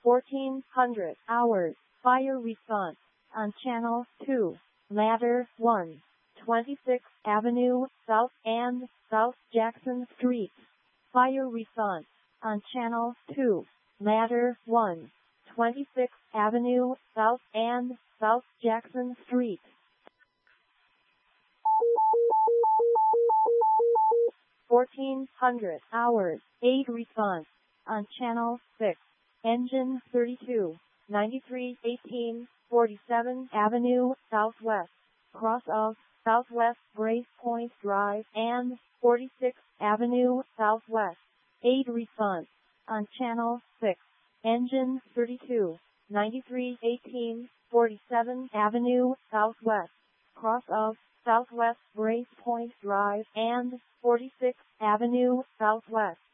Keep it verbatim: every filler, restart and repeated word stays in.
fourteen hundred hours, fire response, on Channel two, Ladder one, twenty-sixth Avenue South and South Jackson Street. Fire response, on Channel two, Ladder one, twenty-sixth Avenue South and South Jackson Street. fourteen hundred hours, aid response, on Channel six, Engine thirty-two, ninety-three eighteen forty-seventh Avenue Southwest, cross of Southwest Grace Point Drive and forty-sixth Avenue Southwest. Aid response, on Channel six, Engine thirty-two, ninety-three eighteen forty-seventh Avenue Southwest, cross of Southwest Grace Point Drive and forty-sixth Avenue Southwest.